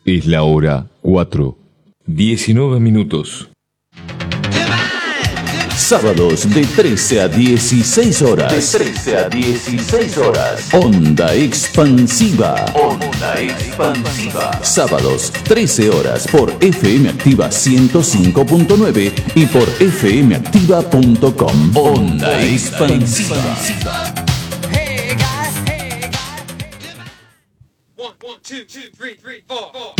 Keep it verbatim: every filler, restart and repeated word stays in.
Es la hora cuatro, diecinueve minutos. Sábados de trece a dieciséis horas. De trece a dieciséis horas. Onda Expansiva. Onda Expansiva. Sábados, trece horas por F M Activa ciento cinco punto nueve y por f m activa punto com. Onda Expansiva. One, one, two, two, three, three, four, four.